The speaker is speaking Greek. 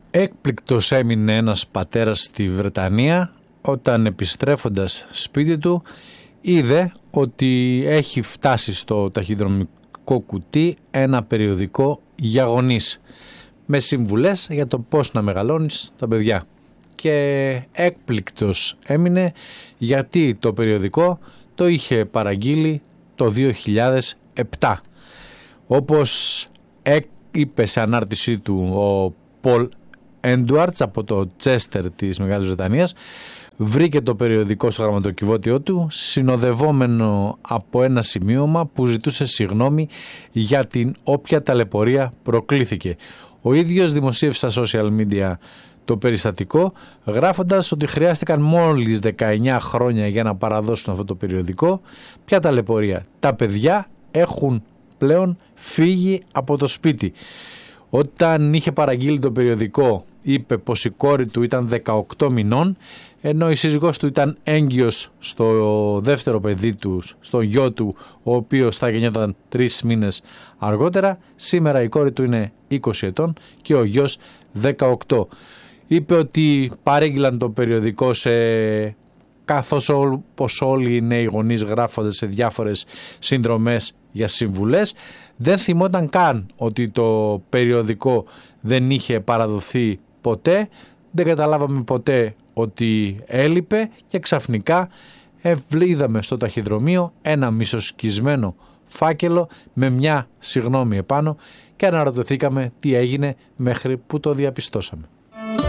Έκπληκτος έμεινε ένας πατέρας στη Βρετανία όταν επιστρέφοντας σπίτι του είδε ότι έχει φτάσει στο ταχυδρομικό κουτί ένα περιοδικό για γονείς με συμβουλές για το πώς να μεγαλώνεις τα παιδιά. Και έκπληκτος έμεινε γιατί το περιοδικό το είχε παραγγείλει το 2007. Όπως είπε σε ανάρτησή του ο Πολ Έντουαρτς από το Τσέστερ της Μεγάλης Βρετανίας, βρήκε το περιοδικό στο γραμματοκιβώτιό του συνοδευόμενο από ένα σημείωμα που ζητούσε συγγνώμη για την όποια ταλαιπωρία προκλήθηκε. Ο ίδιος δημοσίευσε στα social media το περιστατικό, γράφοντας ότι χρειάστηκαν μόλις 19 χρόνια για να παραδώσουν αυτό το περιοδικό. Ποια ταλαιπωρία? Τα παιδιά έχουν πλέον φύγει από το σπίτι. Όταν είχε παραγγείλει το περιοδικό είπε πως η κόρη του ήταν 18 μηνών, ενώ η σύζυγός του ήταν έγκυος στο δεύτερο παιδί του, στο γιο του, ο οποίος θα γεννιόταν 3 μήνες αργότερα. Σήμερα η κόρη του είναι 20 ετών και ο γιος 18. Είπε ότι παρήγγειλαν το περιοδικό καθώς όπως όλοι οι νέοι γονείς γράφονται σε διάφορες συνδρομές για συμβουλές. Δεν θυμόταν καν ότι το περιοδικό δεν είχε παραδοθεί ποτέ, δεν καταλάβαμε ποτέ ότι έλειπε και ξαφνικά είδαμε στο ταχυδρομείο ένα μισοσκισμένο φάκελο με μια συγγνώμη επάνω και αναρωτηθήκαμε τι έγινε μέχρι που το διαπιστώσαμε.